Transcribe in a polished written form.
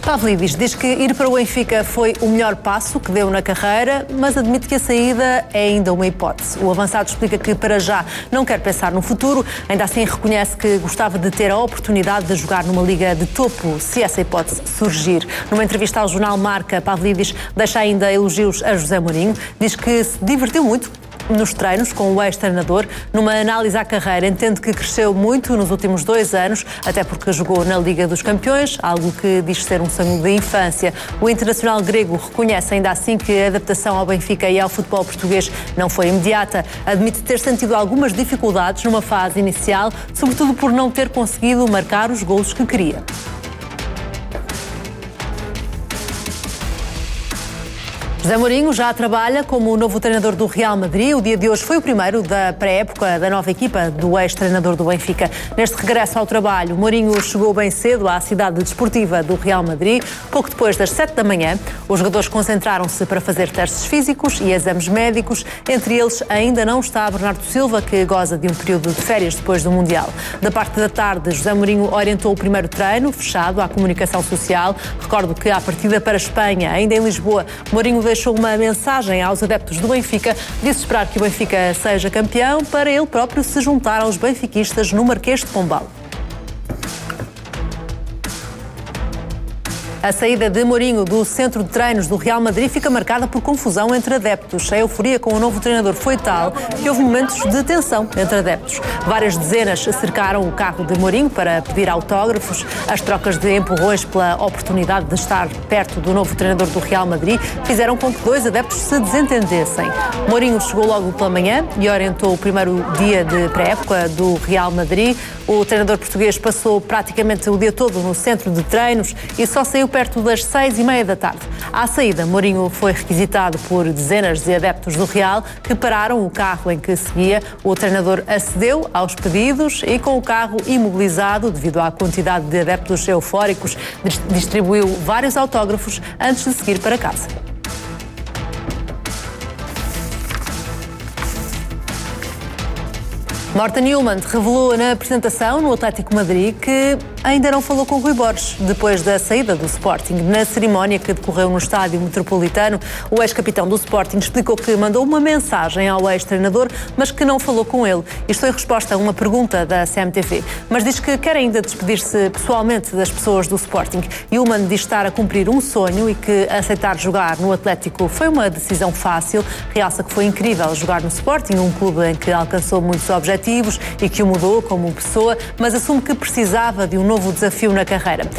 Pavlidis diz que ir para o Benfica foi o melhor passo que deu na carreira, mas admite que a saída é ainda uma hipótese. O avançado explica que para já não quer pensar no futuro, ainda assim reconhece que gostava de ter a oportunidade de jogar numa liga de topo, se essa hipótese surgir. Numa entrevista ao jornal Marca, Pavlidis deixa ainda elogios a José Mourinho, diz que se divertiu muito nos treinos com o ex-treinador. Numa análise à carreira, entende que cresceu muito nos últimos 2 anos, até porque jogou na Liga dos Campeões, algo que diz ser um sonho de infância. O internacional grego reconhece ainda assim que a adaptação ao Benfica e ao futebol português não foi imediata. Admite ter sentido algumas dificuldades numa fase inicial, sobretudo por não ter conseguido marcar os golos que queria. José Mourinho já trabalha como o novo treinador do Real Madrid. O dia de hoje foi o primeiro da pré-época da nova equipa do ex-treinador do Benfica. Neste regresso ao trabalho, Mourinho chegou bem cedo à cidade desportiva do Real Madrid. Pouco depois das 7 da manhã, os jogadores concentraram-se para fazer testes físicos e exames médicos. Entre eles, ainda não está Bernardo Silva, que goza de um período de férias depois do Mundial. Da parte da tarde, José Mourinho orientou o primeiro treino, fechado à comunicação social. Recordo que à partida para a Espanha, ainda em Lisboa, Mourinho deixou uma mensagem aos adeptos do Benfica, disse esperar que o Benfica seja campeão para ele próprio se juntar aos benfiquistas no Marquês de Pombal. A saída de Mourinho do centro de treinos do Real Madrid fica marcada por confusão entre adeptos. A euforia com o novo treinador foi tal que houve momentos de tensão entre adeptos. Várias dezenas cercaram o carro de Mourinho para pedir autógrafos. As trocas de empurrões pela oportunidade de estar perto do novo treinador do Real Madrid fizeram com que 2 adeptos se desentendessem. Mourinho chegou logo pela manhã e orientou o primeiro dia de pré-época do Real Madrid. O treinador português passou praticamente o dia todo no centro de treinos e só saiu perto das 6h30 da tarde. À saída, Mourinho foi requisitado por dezenas de adeptos do Real que pararam o carro em que seguia. O treinador acedeu aos pedidos e, com o carro imobilizado devido à quantidade de adeptos eufóricos, distribuiu vários autógrafos antes de seguir para casa. Morten Hjulmand revelou na apresentação no Atlético Madrid que ainda não falou com Rui Borges depois da saída do Sporting. Na cerimónia que decorreu no Estádio Metropolitano, o ex-capitão do Sporting explicou que mandou uma mensagem ao ex-treinador, mas que não falou com ele. Isto em resposta a uma pergunta da CMTV. Mas diz que quer ainda despedir-se pessoalmente das pessoas do Sporting. Hjulmand diz estar a cumprir um sonho e que aceitar jogar no Atlético foi uma decisão fácil. Realça que foi incrível jogar no Sporting, um clube em que alcançou muitos objetivos e que o mudou como pessoa, mas assume que precisava de um novo desafio na carreira.